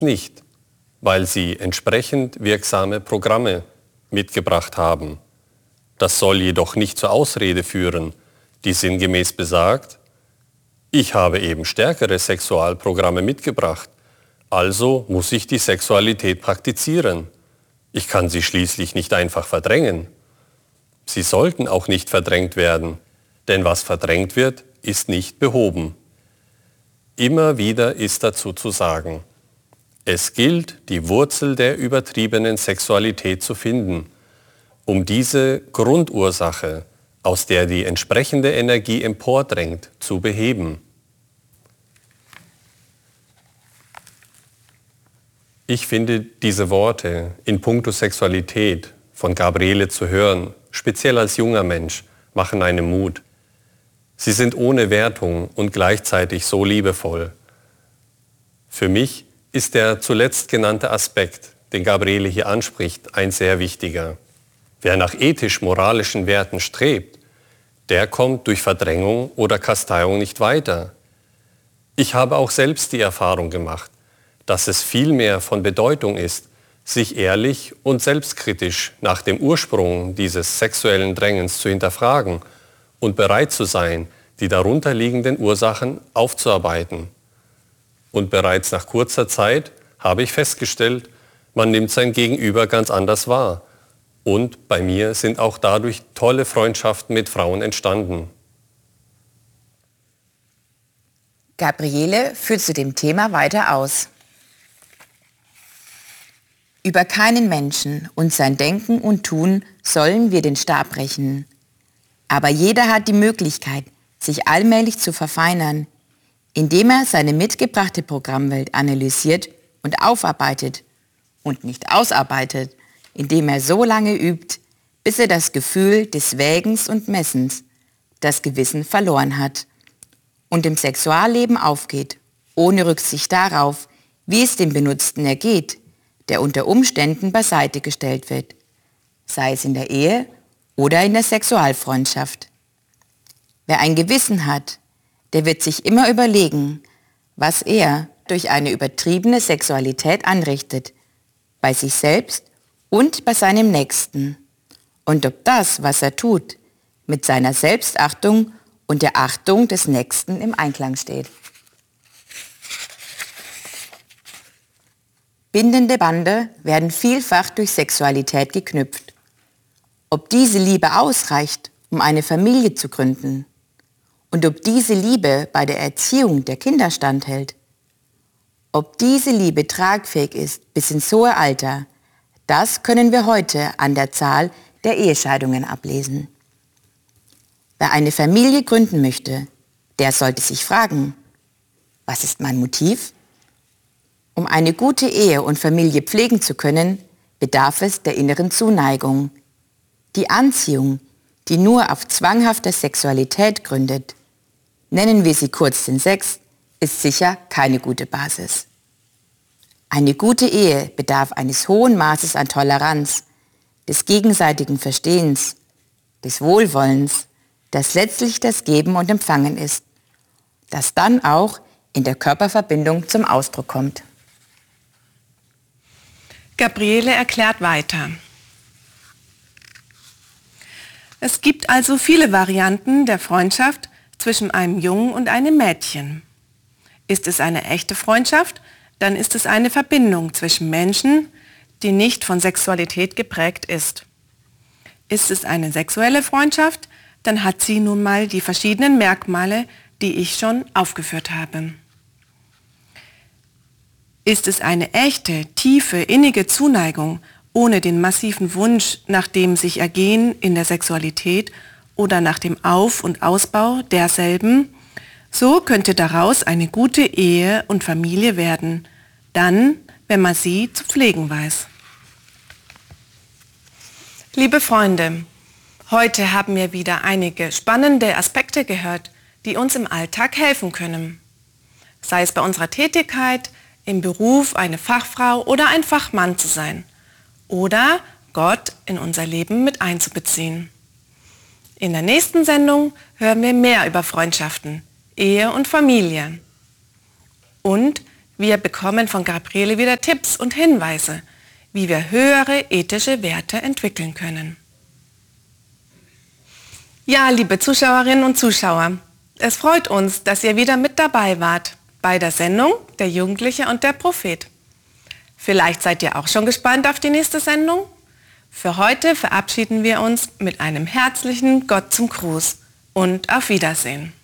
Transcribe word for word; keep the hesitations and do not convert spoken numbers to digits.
Nicht, weil sie entsprechend wirksame Programme mitgebracht haben. Das soll jedoch nicht zur Ausrede führen, die sinngemäß besagt, ich habe eben stärkere Sexualprogramme mitgebracht, also muss ich die Sexualität praktizieren. Ich kann sie schließlich nicht einfach verdrängen. Sie sollten auch nicht verdrängt werden, denn was verdrängt wird, ist nicht behoben. Immer wieder ist dazu zu sagen, es gilt, die Wurzel der übertriebenen Sexualität zu finden, um diese Grundursache, aus der die entsprechende Energie empordrängt, zu beheben. Ich finde diese Worte in puncto Sexualität von Gabriele zu hören, speziell als junger Mensch, machen einen Mut. Sie sind ohne Wertung und gleichzeitig so liebevoll. Für mich ist der zuletzt genannte Aspekt, den Gabriele hier anspricht, ein sehr wichtiger. Wer nach ethisch-moralischen Werten strebt, der kommt durch Verdrängung oder Kasteiung nicht weiter. Ich habe auch selbst die Erfahrung gemacht, dass es viel mehr von Bedeutung ist, sich ehrlich und selbstkritisch nach dem Ursprung dieses sexuellen Drängens zu hinterfragen und bereit zu sein, die darunterliegenden Ursachen aufzuarbeiten. Und bereits nach kurzer Zeit habe ich festgestellt, man nimmt sein Gegenüber ganz anders wahr. Und bei mir sind auch dadurch tolle Freundschaften mit Frauen entstanden. Gabriele führt zu dem Thema weiter aus. Über keinen Menschen und sein Denken und Tun sollen wir den Stab brechen. Aber jeder hat die Möglichkeit, sich allmählich zu verfeinern, indem er seine mitgebrachte Programmwelt analysiert und aufarbeitet und nicht ausarbeitet, indem er so lange übt, bis er das Gefühl des Wägens und Messens, das Gewissen verloren hat und im Sexualleben aufgeht, ohne Rücksicht darauf, wie es dem Benutzten ergeht, der unter Umständen beiseite gestellt wird, sei es in der Ehe oder in der Sexualfreundschaft. Wer ein Gewissen hat, der wird sich immer überlegen, was er durch eine übertriebene Sexualität anrichtet, bei sich selbst und bei seinem Nächsten, und ob das, was er tut, mit seiner Selbstachtung und der Achtung des Nächsten im Einklang steht. Bindende Bande werden vielfach durch Sexualität geknüpft. Ob diese Liebe ausreicht, um eine Familie zu gründen, und ob diese Liebe bei der Erziehung der Kinder standhält, ob diese Liebe tragfähig ist bis ins hohe Alter, das können wir heute an der Zahl der Ehescheidungen ablesen. Wer eine Familie gründen möchte, der sollte sich fragen, was ist mein Motiv? Um eine gute Ehe und Familie pflegen zu können, bedarf es der inneren Zuneigung. Die Anziehung, die nur auf zwanghafter Sexualität gründet, nennen wir sie kurz den Sex, ist sicher keine gute Basis. Eine gute Ehe bedarf eines hohen Maßes an Toleranz, des gegenseitigen Verstehens, des Wohlwollens, das letztlich das Geben und Empfangen ist, das dann auch in der Körperverbindung zum Ausdruck kommt. Gabriele erklärt weiter. Es gibt also viele Varianten der Freundschaft zwischen einem Jungen und einem Mädchen. Ist es eine echte Freundschaft, dann ist es eine Verbindung zwischen Menschen, die nicht von Sexualität geprägt ist. Ist es eine sexuelle Freundschaft, dann hat sie nun mal die verschiedenen Merkmale, die ich schon aufgeführt habe. Ist es eine echte, tiefe, innige Zuneigung ohne den massiven Wunsch nach dem sich Ergehen in der Sexualität oder nach dem Auf- und Ausbau derselben, so könnte daraus eine gute Ehe und Familie werden, dann, wenn man sie zu pflegen weiß. Liebe Freunde, heute haben wir wieder einige spannende Aspekte gehört, die uns im Alltag helfen können. Sei es bei unserer Tätigkeit, im Beruf eine Fachfrau oder ein Fachmann zu sein oder Gott in unser Leben mit einzubeziehen. In der nächsten Sendung hören wir mehr über Freundschaften, Ehe und Familie und Wir bekommen von Gabriele wieder Tipps und Hinweise, wie wir höhere ethische Werte entwickeln können. Ja, liebe Zuschauerinnen und Zuschauer, es freut uns, dass ihr wieder mit dabei wart bei der Sendung Der Jugendliche und der Prophet. Vielleicht seid ihr auch schon gespannt auf die nächste Sendung? Für heute verabschieden wir uns mit einem herzlichen Gott zum Gruß und auf Wiedersehen.